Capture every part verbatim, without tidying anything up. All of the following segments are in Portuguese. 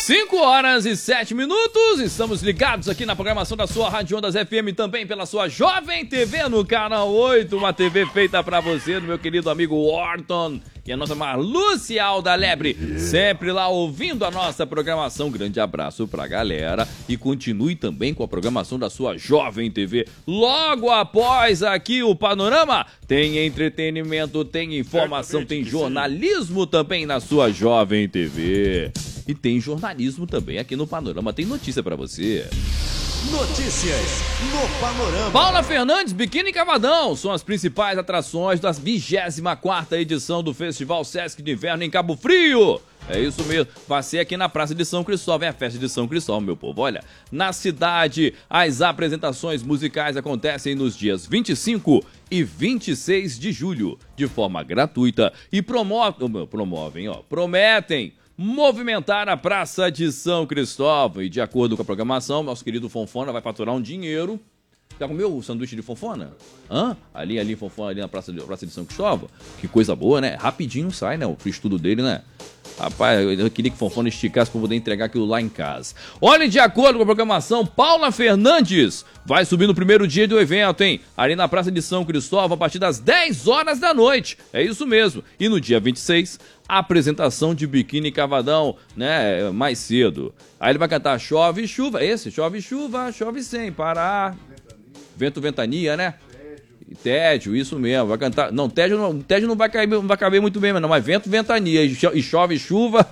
cinco horas e sete minutos, estamos ligados aqui na programação da sua Rádio Ondas F M, também pela sua Jovem T V no canal oito, uma T V feita pra você, do meu querido amigo Orton e a nossa Marlúcia Alda Lebre, sempre lá ouvindo a nossa programação. Grande abraço pra galera e continue também com a programação da sua Jovem T V. Logo após aqui o Panorama, tem entretenimento, tem informação, tem jornalismo também na sua Jovem T V. E tem jornalismo também aqui no Panorama, tem notícia pra você. Notícias no Panorama. Paula Fernandes, Biquíni Cavadão são as principais atrações da vigésima quarta edição do Festival Sesc de Inverno em Cabo Frio. É isso mesmo, vai ser aqui na Praça de São Cristóvão, é a festa de São Cristóvão, meu povo. Olha, na cidade, as apresentações musicais acontecem nos dias vinte e cinco e vinte e seis de julho, de forma gratuita, e promovem, promovem, ó, prometem movimentar a Praça de São Cristóvão. E de acordo com a programação, nosso querido Fonfona vai faturar um dinheiro. Já comeu o sanduíche de Fonfona? Hã? Ali, ali, Fonfona, ali na Praça de, Praça de São Cristóvão. Que coisa boa, né? Rapidinho sai, né? O estudo dele, né? Rapaz, eu queria que o Fonfona esticasse para poder entregar aquilo lá em casa. Olha, de acordo com a programação, Paula Fernandes vai subir no primeiro dia do evento, hein? Ali na Praça de São Cristóvão, a partir das dez horas da noite. É isso mesmo. E no dia vinte e seis, a apresentação de Biquíni Cavadão, né? Mais cedo. Aí ele vai cantar Chove e Chuva. Esse, Chove e Chuva, chove sem parar. Vento, ventania, né? Tédio, isso mesmo, vai cantar. Não, tédio não, tédio não vai caber, não vai caber muito bem, não, mas vento, ventania e chove chuva.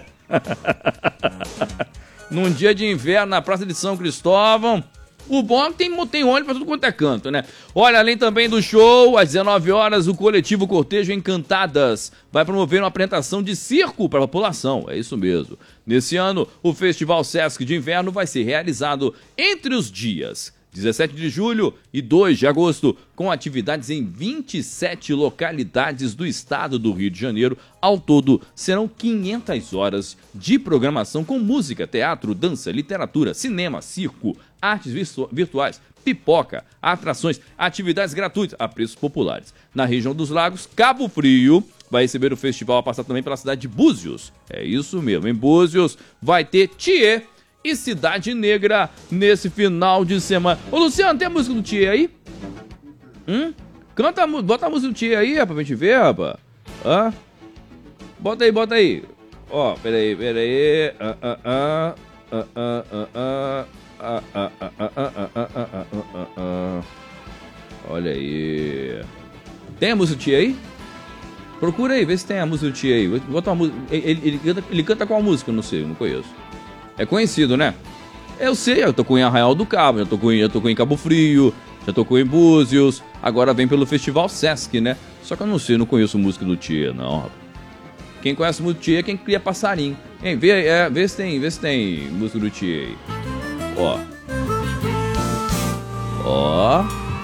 Num dia de inverno na Praça de São Cristóvão. O bom é que tem, tem ônibus pra tudo quanto é canto, né? Olha, além também do show, às dezenove horas, o coletivo Cortejo Encantadas vai promover uma apresentação de circo para a população. É isso mesmo. Nesse ano, o Festival Sesc de Inverno vai ser realizado entre os dias dezessete de julho e dois de agosto, com atividades em vinte e sete localidades do estado do Rio de Janeiro. Ao todo, serão quinhentas horas de programação com música, teatro, dança, literatura, cinema, circo, artes virtu- virtuais, pipoca, atrações, atividades gratuitas a preços populares. Na região dos Lagos, Cabo Frio vai receber o festival a passar também pela cidade de Búzios. É isso mesmo, em Búzios vai ter Thier e Cidade Negra nesse final de semana. Ô, Luciano, tem a música do Thier aí? Hum? Canta, bota a música do Thier aí, rapaz, pra gente ver, rapaz. Hã? Bota aí, bota aí. Ó, peraí, peraí. Ah, ah, ah. Ah, ah, ah, ah. Ah, ah, ah, ah, ah, ah, ah, ah, ah, ah. Olha aí. Tem a música do Thier aí? Procura aí, vê se tem a música do Thier aí. Bota uma música. Ele, ele, ele, canta, ele canta qual música? Eu não sei, eu não conheço. É conhecido, né? Eu sei, eu tocou em Arraial do Cabo, já tocou em, já tocou em Cabo Frio, já tocou em Búzios, agora vem pelo Festival Sesc, né? Só que eu não sei, eu não conheço música do Thier, não, rapaz. Quem conhece música do Thier é quem cria passarinho. Hein, vê, é, vê, se tem, vê se tem música do Thier aí. Ó. Ó.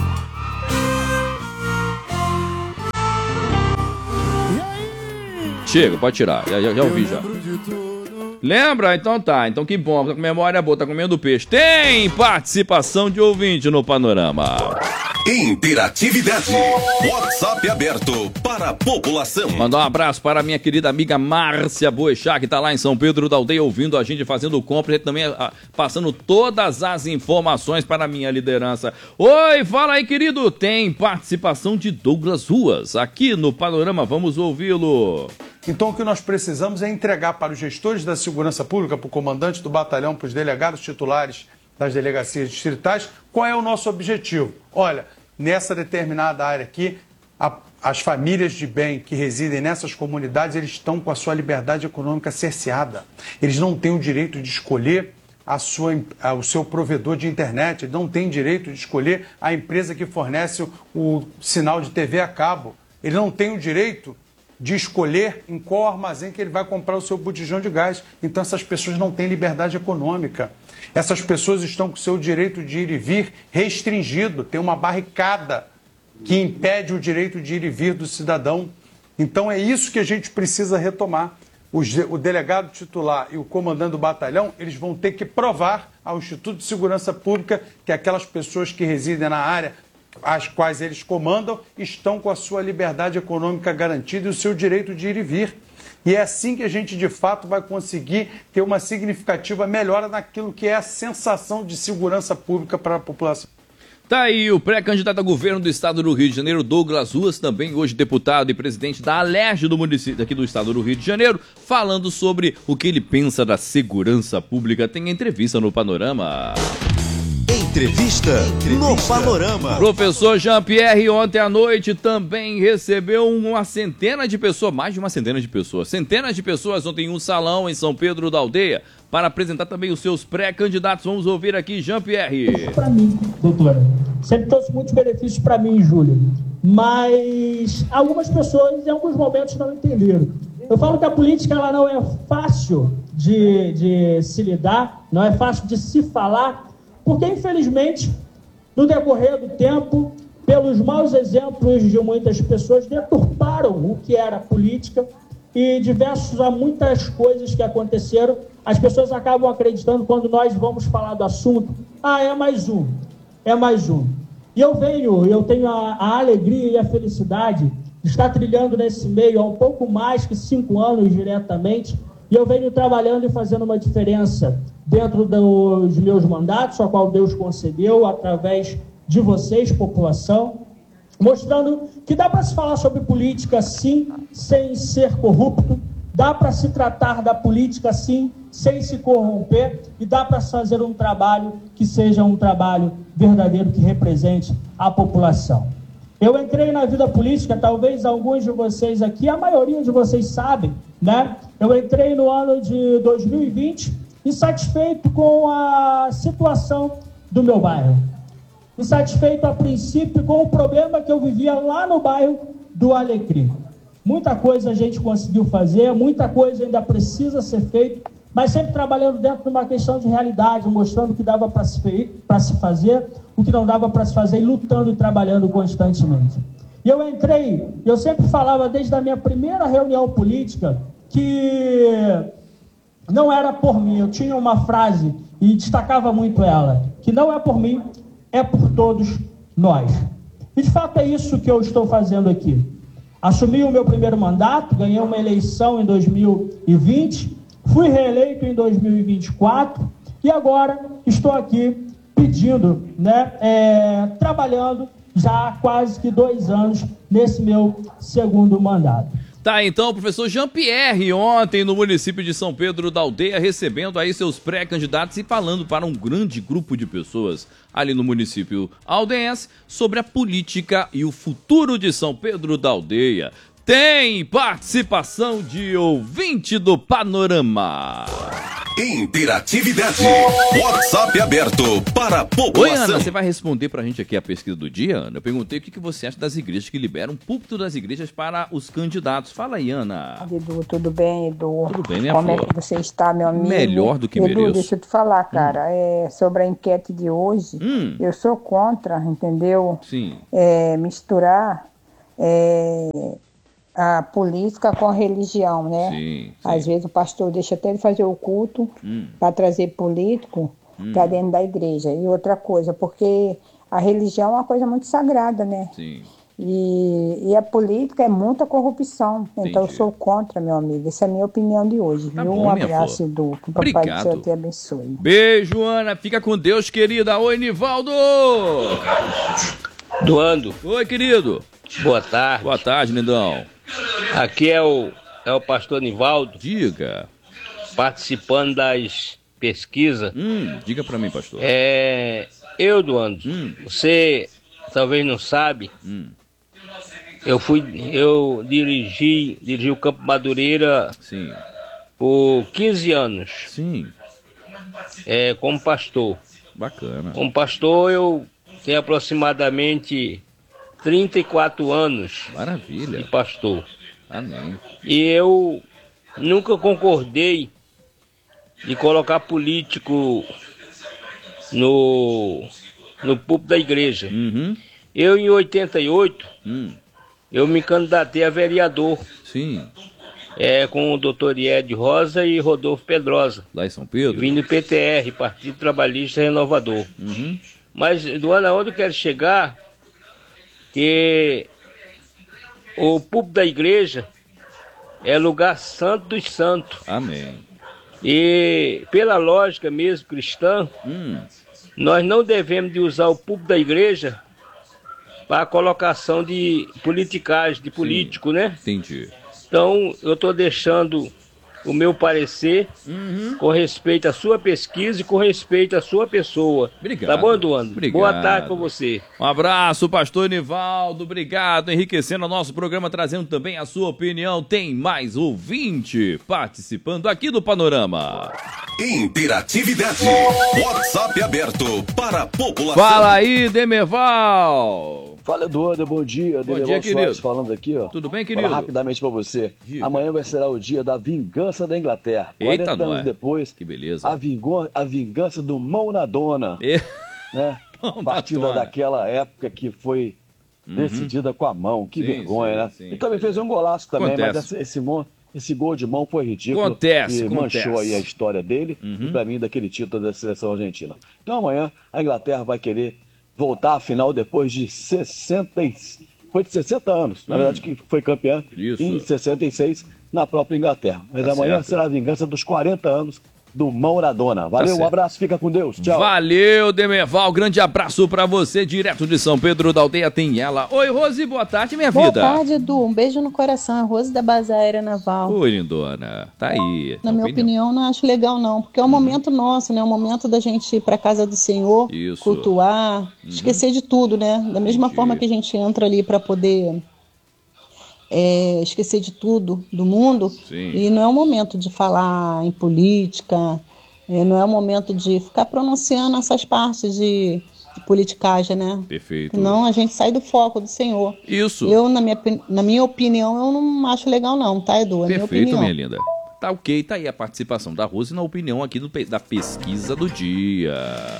Chega, pode tirar, já, já, já ouvi já. Lembra? Então tá, então que bom, tá com memória boa, tá comendo peixe. Tem participação de ouvinte no Panorama. Interatividade. WhatsApp aberto para a população. Mandar um abraço para a minha querida amiga Márcia Boechat, que tá lá em São Pedro da Aldeia ouvindo a gente, fazendo compra e também a, passando todas as informações para a minha liderança. Oi, fala aí, querido. Tem participação de Douglas Ruas aqui no Panorama, vamos ouvi-lo. Então o que nós precisamos é entregar para os gestores da segurança pública, para o comandante do batalhão, para os delegados titulares das delegacias distritais, qual é o nosso objetivo. Olha, nessa determinada área aqui, a, as famílias de bem que residem nessas comunidades, eles estão com a sua liberdade econômica cerceada. Eles não têm o direito de escolher a sua, a, o seu provedor de internet, eles não têm direito de escolher a empresa que fornece o, o sinal de T V a cabo. Eles não têm o direito de escolher em qual armazém que ele vai comprar o seu botijão de gás. Então essas pessoas não têm liberdade econômica. Essas pessoas estão com o seu direito de ir e vir restringido. Tem uma barricada que impede o direito de ir e vir do cidadão. Então é isso que a gente precisa retomar. O delegado titular e o comandante do batalhão, eles vão ter que provar ao Instituto de Segurança Pública que aquelas pessoas que residem na área as quais eles comandam estão com a sua liberdade econômica garantida e o seu direito de ir e vir. E é assim que a gente, de fato, vai conseguir ter uma significativa melhora naquilo que é a sensação de segurança pública para a população. Tá aí o pré-candidato a governo do estado do Rio de Janeiro, Douglas Ruas, também hoje deputado e presidente da Alerj do município aqui do estado do Rio de Janeiro, falando sobre o que ele pensa da segurança pública. Tem entrevista no Panorama. Entrevista no Panorama. Professor Jean-Pierre ontem à noite também recebeu uma centena de pessoas, mais de uma centena de pessoas, centenas de pessoas ontem em um salão em São Pedro da Aldeia para apresentar também os seus pré-candidatos. Vamos ouvir aqui Jean-Pierre. Para mim, doutora, sempre trouxe muitos benefícios para mim, Júlio, mas algumas pessoas em alguns momentos não entenderam. Eu falo que a política ela não é fácil de, de se lidar, não é fácil de se falar, porque, infelizmente, no decorrer do tempo, pelos maus exemplos de muitas pessoas, deturparam o que era política e diversas, há muitas coisas que aconteceram, as pessoas acabam acreditando quando nós vamos falar do assunto, ah, é mais um, é mais um. E eu venho, eu tenho a, a alegria e a felicidade de estar trilhando nesse meio há um pouco mais que cinco anos diretamente, e eu venho trabalhando e fazendo uma diferença dentro dos meus mandatos, a qual Deus concedeu, através de vocês, população, mostrando que dá para se falar sobre política, sim, sem ser corrupto, dá para se tratar da política, sim, sem se corromper, e dá para fazer um trabalho que seja um trabalho verdadeiro, que represente a população. Eu entrei na vida política, talvez alguns de vocês aqui, a maioria de vocês sabem, né? Eu entrei no ano de dois mil e vinte, insatisfeito com a situação do meu bairro. Insatisfeito, a princípio, com o problema que eu vivia lá no bairro do Alecrim. Muita coisa a gente conseguiu fazer, muita coisa ainda precisa ser feita, mas sempre trabalhando dentro de uma questão de realidade, mostrando o que dava para se, para se fazer, o que não dava para se fazer, e lutando e trabalhando constantemente. E eu entrei, eu sempre falava desde a minha primeira reunião política que não era por mim. Eu tinha uma frase e destacava muito ela, que não é por mim, é por todos nós. E de fato é isso que eu estou fazendo aqui. Assumi o meu primeiro mandato, ganhei uma eleição em dois mil e vinte, fui reeleito em dois mil e vinte e quatro e agora estou aqui pedindo, né, é, trabalhando já há quase que dois anos nesse meu segundo mandato. Tá, então, o professor Jean-Pierre, ontem no município de São Pedro da Aldeia, recebendo aí seus pré-candidatos e falando para um grande grupo de pessoas ali no município aldeense sobre a política e o futuro de São Pedro da Aldeia. Tem participação de ouvinte do Panorama. Interatividade. WhatsApp aberto para a população. Oi, Ana, você vai responder pra gente aqui a pesquisa do dia, Ana? Eu perguntei o que você acha das igrejas que liberam o púlpito das igrejas para os candidatos. Fala aí, Ana. Edu, tudo bem, Edu? Tudo bem, minha Como flor? é que você está, meu amigo? Melhor do que Edu, mereço. deixa eu te falar, cara, hum. é, sobre a enquete de hoje, Hum. eu sou contra, entendeu? Sim. É, misturar é, a política com a religião, né? Sim, sim. Às vezes o pastor deixa até ele fazer o culto Hum. para trazer político hum. para dentro da igreja. E outra coisa, porque a religião é uma coisa muito sagrada, né? Sim. E, e a política é muita corrupção. Entendi. Então eu sou contra, meu amigo. Essa é a minha opinião de hoje. Tá viu? bom, Um minha abraço, flor. Edu. Que o Papai do Obrigado. Céu te abençoe. Beijo, Ana. Fica com Deus, querida. Oi, Nivaldo. Doando, Oi, querido. boa tarde. Boa tarde, lindão. Aqui é o, é o pastor Nivaldo, Diga. participando das pesquisas. Hum, diga pra mim, pastor. É, eu, Doando, Hum. você talvez não sabe, Hum. eu fui, eu dirigi, dirigi o Campo Madureira Sim. por quinze anos, Sim. é, como pastor. Bacana. Como pastor eu tenho aproximadamente trinta e quatro anos de Maravilha. pastor. Amém. E eu nunca concordei de colocar político no, no púlpito da igreja. Uhum. Eu, em oitenta e oito, Hum. eu me candidatei a vereador, Sim. é, com o doutor Ied Rosa e Rodolfo Pedrosa. Lá em São Pedro? Vim do P T R, Partido Trabalhista Renovador. Uhum. Mas, do ano aonde eu quero chegar, que o púlpito da igreja é lugar santo dos santos. Amém. E pela lógica mesmo cristã, Hum. nós não devemos de usar o púlpito da igreja para a colocação de politicagem, de político, né? Entendi. Então, eu estou deixando o meu parecer Uhum. com respeito à sua pesquisa e com respeito à sua pessoa. Obrigado. Tá bom, Eduardo? Obrigado. Boa tarde para você. Um abraço, pastor Nivaldo, obrigado, enriquecendo o nosso programa, trazendo também a sua opinião. Tem mais ouvinte participando aqui do Panorama. Interatividade. WhatsApp aberto para a população. Fala aí, Demerval. Fala, Eduardo, bom dia. Bom Demerval dia, querido. Soares falando aqui, ó. Tudo bem, querido? Falar rapidamente pra você. Diga. Amanhã vai ser o dia da vingança da Inglaterra. Eita, quarenta anos nós. depois, Que beleza. a, vingo- a vingança do mão na dona, E- né? Mão na Partida dona. daquela época que foi decidida com a mão. Que Sim, vergonha, sim, né? sim. E também fez um golaço também, Acontece. mas esse, esse, mon- esse gol de mão foi ridículo. Acontece, e acontece. manchou aí a história dele e pra mim daquele título da seleção argentina. Então amanhã a Inglaterra vai querer voltar à final depois de sessenta e... Foi de sessenta anos, na verdade, que foi campeã Isso. em sessenta e seis na própria Inglaterra. Mas Tá amanhã certo. será a vingança dos quarenta anos do Maradona. Valeu, certo. um abraço, fica com Deus. Tchau. Valeu, Demerval, grande abraço pra você, direto de São Pedro da Aldeia tem ela. Oi, Rose, boa tarde, minha Boa vida. tarde, Edu. Um beijo no coração. A Rose da Base Aérea Naval. Oi, lindona, tá aí. Na minha opinião, não acho legal, não. Porque é um momento nosso, né? É um momento da gente ir pra casa do Senhor, Isso. cultuar, esquecer de tudo, né? Da mesma Entendi. forma que a gente entra ali pra poder é, esquecer de tudo do mundo. Sim. E não é o momento de falar em política, é, não é o momento de ficar pronunciando essas partes de, de politicagem, né? Perfeito. Não, a gente sai do foco do Senhor. Isso. Eu, na minha, opini- na minha opinião, eu não acho legal não, tá, Edu? É minha Perfeito, opinião. minha linda. Tá ok, tá aí a participação da Rose na opinião aqui do, pe- da pesquisa do dia.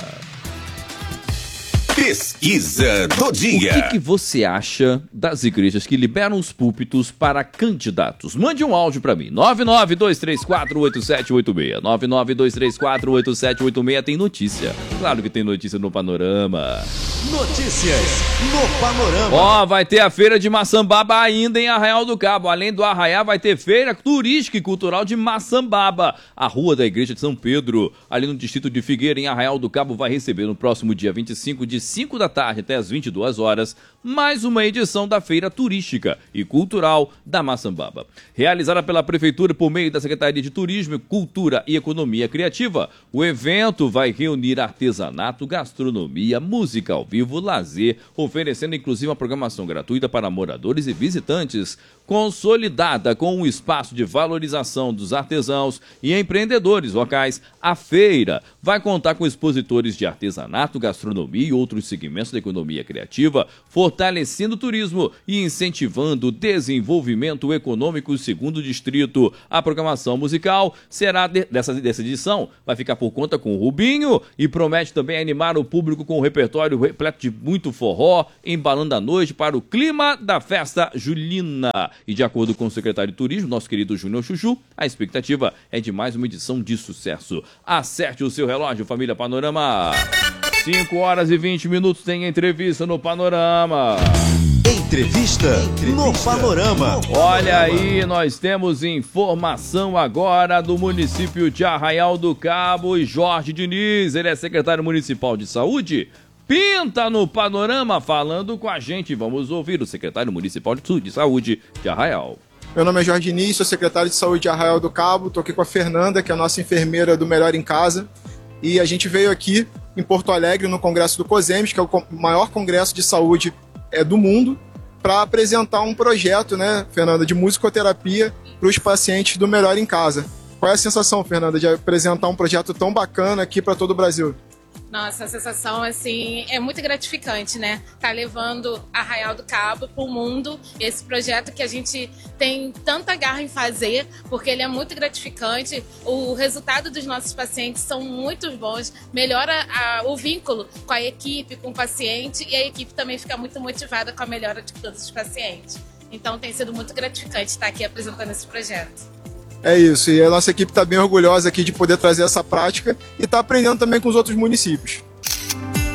Pesquisa do O dia. que, que você acha das igrejas que liberam os púlpitos para candidatos? Mande um áudio pra mim, nove nove dois três quatro oito sete oito seis, nove nove dois três quatro oito sete oito seis, tem notícia. Claro que tem notícia no Panorama. Notícias no Panorama. Ó, vai ter a feira de Maçambaba ainda em Arraial do Cabo. Além do Arraiá, vai ter feira turística e cultural de Maçambaba. A rua da Igreja de São Pedro, ali no distrito de Figueira, em Arraial do Cabo, vai receber no próximo dia vinte e cinco, de cinco da tarde até as vinte e duas horas, mais uma edição da feira turística e cultural da Maçambaba. Realizada pela Prefeitura por meio da Secretaria de Turismo, Cultura e Economia Criativa, o evento vai reunir artesanato, gastronomia, música ao vivo, lazer, oferecendo inclusive uma programação gratuita para moradores e visitantes, consolidada com um espaço de valorização dos artesãos e empreendedores locais. A feira vai contar com expositores de artesanato, gastronomia e outros segmentos da economia criativa, fortalecendo o turismo e incentivando o desenvolvimento econômico segundo o distrito. A programação musical será de, dessa, dessa edição, vai ficar por conta com o Rubinho e promete também animar o público com um repertório repleto de muito forró, embalando a noite para o clima da festa julina. E de acordo com o secretário de Turismo, nosso querido Júnior Chuchu, a expectativa é de mais uma edição de sucesso. Acerte o seu relógio, família Panorama. cinco horas e vinte minutos tem entrevista no Panorama. Entrevista no Panorama. Olha aí, nós temos informação agora do município de Arraial do Cabo e Jorge Diniz, ele é secretário municipal de saúde, pinta no Panorama falando com a gente. Vamos ouvir o secretário municipal de saúde de Arraial. Meu nome é Jorge Diniz, sou secretário de saúde de Arraial do Cabo, estou aqui com a Fernanda, que é a nossa enfermeira do Melhor em Casa, e a gente veio aqui em Porto Alegre no congresso do COSEMES, que é o maior congresso de saúde é, do mundo, para apresentar um projeto, né, Fernanda, de musicoterapia para os pacientes do Melhor em Casa. Qual é a sensação, Fernanda, de apresentar um projeto tão bacana aqui para todo o Brasil? Nossa, a sensação, assim, é muito gratificante, né? Tá levando Arraial do Cabo pro mundo, esse projeto que a gente tem tanta garra em fazer, porque ele é muito gratificante, o resultado dos nossos pacientes são muito bons, melhora a, o vínculo com a equipe, com o paciente, e a equipe também fica muito motivada com a melhora de todos os pacientes. Então tem sido muito gratificante estar aqui apresentando esse projeto. É isso, e a nossa equipe está bem orgulhosa aqui de poder trazer essa prática e está aprendendo também com os outros municípios.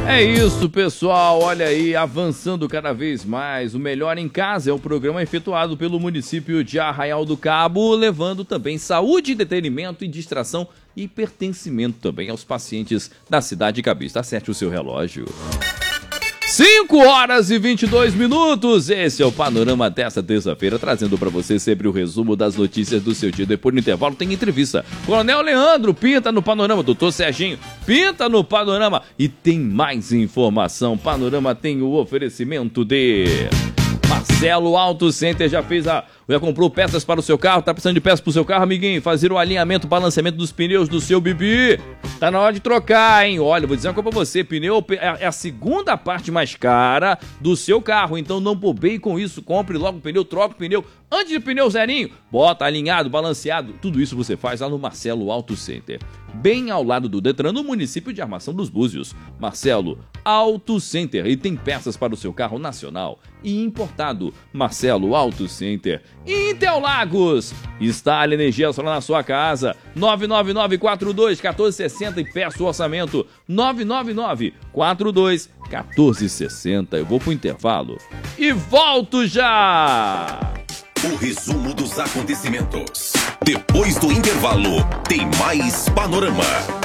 É isso, pessoal. Olha aí, avançando cada vez mais. O Melhor em Casa é um programa efetuado pelo município de Arraial do Cabo, levando também saúde, entretenimento e distração e pertencimento também aos pacientes da cidade de Cabista. Acerte o seu relógio. cinco horas e vinte e dois minutos. Esse é o Panorama desta terça-feira, trazendo para você sempre o resumo das notícias do seu dia. Depois do intervalo tem entrevista. Coronel Leandro pinta no Panorama. Doutor Serginho pinta no Panorama. E tem mais informação. Panorama tem o oferecimento de Marcelo Auto Center. Já fez a... Já comprou peças para o seu carro? Tá precisando de peças para o seu carro, amiguinho? Fazer o alinhamento, balanceamento dos pneus do seu Bibi. Tá na hora de trocar, hein? Olha, vou dizer uma coisa pra você. Pneu é a segunda parte mais cara do seu carro. Então não bobeie com isso. Compre logo o pneu, troca o pneu. Antes de pneu zerinho, bota alinhado, balanceado. Tudo isso você faz lá no Marcelo Auto Center. Bem ao lado do Detran, no município de Armação dos Búzios. Marcelo Auto Center. E tem peças para o seu carro nacional e importado. Marcelo Auto Center. Interlagos. Instale energia solar na sua casa. nove nove nove quatro dois um quatro seis zero e peça o orçamento. nove nove nove quatro dois um quatro seis zero. Eu vou pro intervalo e volto já. O resumo dos acontecimentos. Depois do intervalo, tem mais Panorama.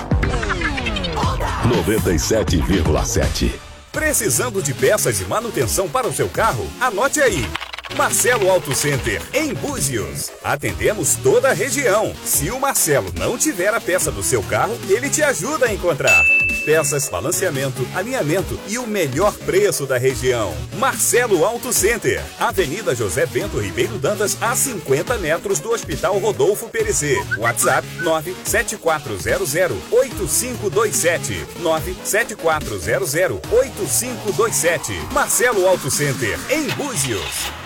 noventa e sete vírgula sete. Precisando de peças de manutenção para o seu carro? Anote aí. Marcelo Auto Center, em Búzios. Atendemos toda a região. Se o Marcelo não tiver a peça do seu carro, ele te ajuda a encontrar. Peças, balanceamento, alinhamento e o melhor preço da região. Marcelo Auto Center, Avenida José Bento Ribeiro Dantas, a cinquenta metros do Hospital Rodolfo Perecê. WhatsApp nove sete quatro zero zero oito cinco dois sete. nove sete quatro zero zero oito cinco dois sete. Marcelo Auto Center, em Búzios.